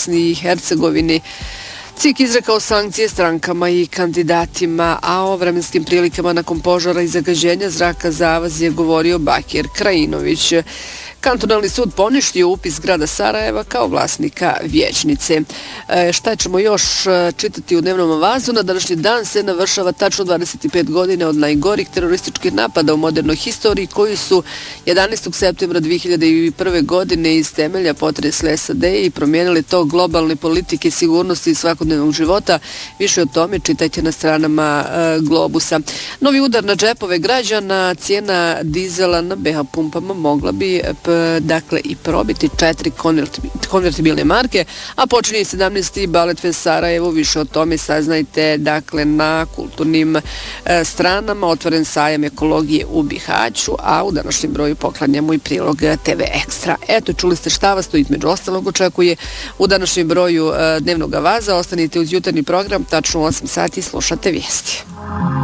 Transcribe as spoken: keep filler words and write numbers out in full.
Bosni i Hercegovini. C I K izrekao sankcije strankama i kandidatima, a o vremenskim prilikama nakon požara i zagađenja zraka Zavaz je govorio Bakir Krajinović. Kantonalni sud poništio upis grada Sarajeva kao vlasnika vijećnice. E, šta ćemo još čitati u dnevnom vazu? Na današnji dan se navršava tačno dvadeset pet godine od najgorih terorističkih napada u modernoj historiji koji su jedanaestog septembra dve hiljade prve. godine iz temelja potresli S A D i promijenili to globalne politike sigurnosti i svakodnevnog života. Više o tome čitajte na stranama e, Globusa. Novi udar na džepove građana, cijena dizela na B H pumpama mogla bi dakle i probiti četiri konvertibilne marke, a počinje sedamnaesti Balet Fest Sarajevo. Više o tome saznajte dakle na kulturnim e, stranama. Otvoren sajam ekologije u Bihaću, a u današnjem broju poklanjamo i prilog T V Ekstra. Eto, čuli ste šta vas to između ostalog očekuje u današnjem broju e, dnevnog vaza. Ostanite uz jutarnji program, tačno u osam sati slušate vijesti.